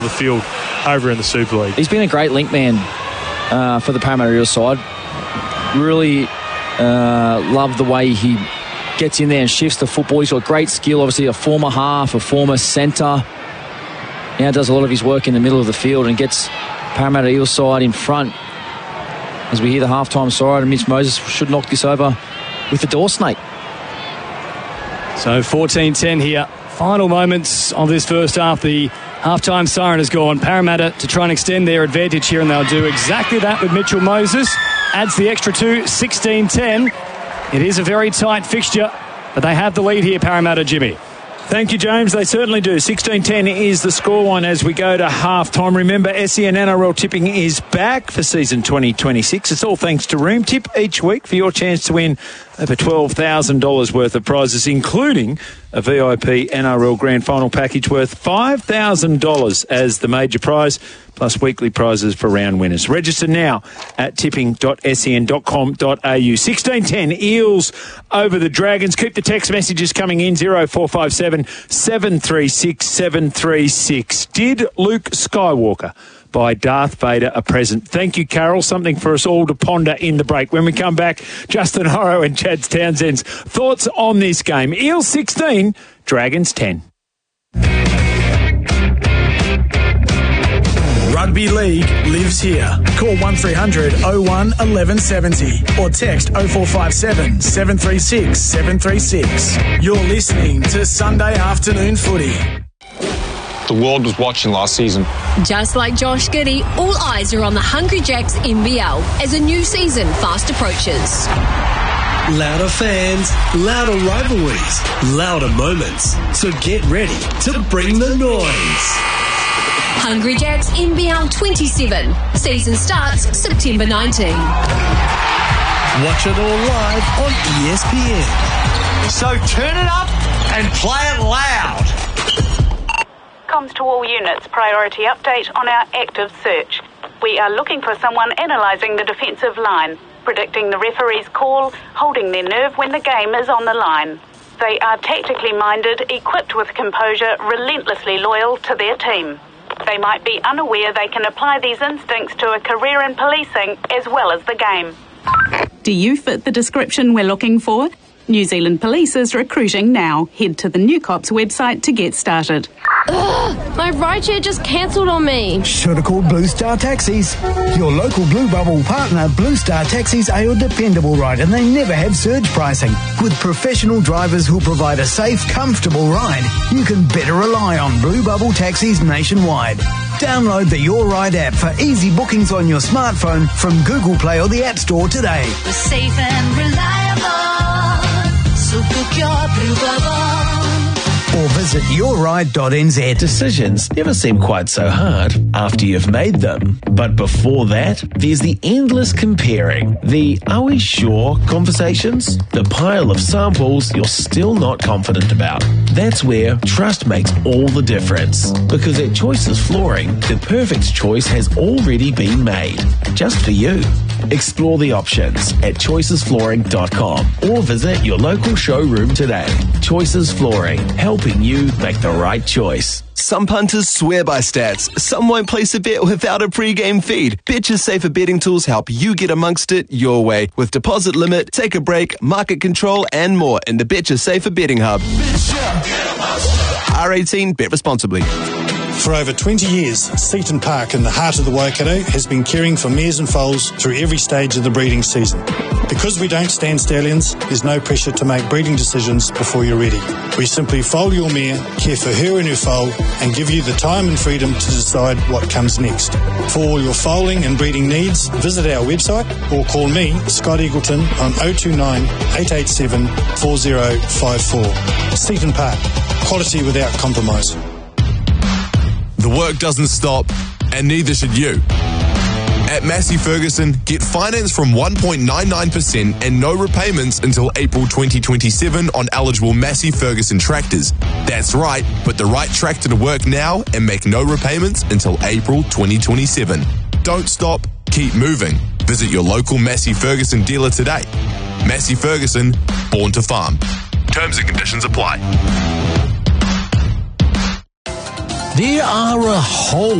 the field over in the Super League. He's been a great link man for the Parramatta Eels side. Really love the way he gets in there and shifts the football. He's got great skill, obviously a former half, a former centre. Now does a lot of his work in the middle of the field and gets Parramatta Eels side in front. As we hear the halftime siren, Mitch Moses should knock this over with the door snake. So 14-10 here. Final moments of this first half. The halftime siren has gone. Parramatta to try and extend their advantage here, and they'll do exactly that with Mitchell Moses. Adds the extra 2, 16-10. It is a very tight fixture, but they have the lead here, Parramatta, Jimmy. Thank you, James. They certainly do. 16-10 is the scoreline as we go to half-time. Remember, SEN NRL tipping is back for season 2026. It's all thanks to Room. Tip each week for your chance to win over $12,000 worth of prizes, including a VIP NRL Grand Final package worth $5,000 as the major prize, plus weekly prizes for round winners. Register now at tipping.sen.com.au. 16-10, Eels over the Dragons. Keep the text messages coming in, 0457 736 736. Did Luke Skywalker by Darth Vader a present? Thank you, Carol. Something for us all to ponder in the break. When we come back, Justin Horrow and Chad Townsend's thoughts on this game. Eels 16, Dragons 10. Rugby League lives here. Call 1300 01 1170 or text 0457 736 736. You're listening to Sunday Afternoon Footy. The world was watching last season. Just like Josh Giddey, all eyes are on the Hungry Jacks NBL as a new season fast approaches. Louder fans, louder rivalries, louder moments. So get ready to bring the noise. Hungry Jacks NBL 27. Season starts September 19. Watch it all live on ESPN. So turn it up and play it loud. Comms to all units, priority update on our active search. We are looking for someone analysing the defensive line, predicting the referee's call, holding their nerve when the game is on the line. They are tactically minded, equipped with composure, relentlessly loyal to their team. They might be unaware they can apply these instincts to a career in policing as well as the game. Do you fit the description we're looking for? New Zealand Police is recruiting now. Head to the New Cops website to get started. Ugh, my rideshare just cancelled on me. Should have called Blue Star Taxis. Your local Blue Bubble partner, Blue Star Taxis, are your dependable ride, and they never have surge pricing. With professional drivers who'll provide a safe, comfortable ride, you can better rely on Blue Bubble Taxis nationwide. Download the Your Ride app for easy bookings on your smartphone from Google Play or the App Store today. We're safe and reliable, so book your Blue Bubble. Or visit yourride.nz. Decisions never seem quite so hard after you've made them. But before that, there's the endless comparing. The "are we sure" conversations. The pile of samples you're still not confident about. That's where trust makes all the difference. Because at Choices Flooring, the perfect choice has already been made. Just for you. Explore the options at choicesflooring.com or visit your local showroom today. Choices Flooring, helping you make the right choice. Some punters swear by stats. Some won't place a bet without a pre-game feed. Betcha's safer betting tools help you get amongst it your way. With deposit limit, take a break, market control, and more in the Betcha Safer Betting Hub. R18, bet responsibly. For over 20 years, Seaton Park in the heart of the Waikato has been caring for mares and foals through every stage of the breeding season. Because we don't stand stallions, there's no pressure to make breeding decisions before you're ready. We simply foal your mare, care for her and her foal, and give you the time and freedom to decide what comes next. For all your foaling and breeding needs, visit our website or call me, Scott Eagleton, on 029 887 4054. Seaton Park, quality without compromise. The work doesn't stop, and neither should you. At Massey Ferguson, get finance from 1.99% and no repayments until April 2027 on eligible Massey Ferguson tractors. That's right, put the right tractor to work now and make no repayments until April 2027. Don't stop, keep moving. Visit your local Massey Ferguson dealer today. Massey Ferguson, born to farm. Terms and conditions apply. There are a whole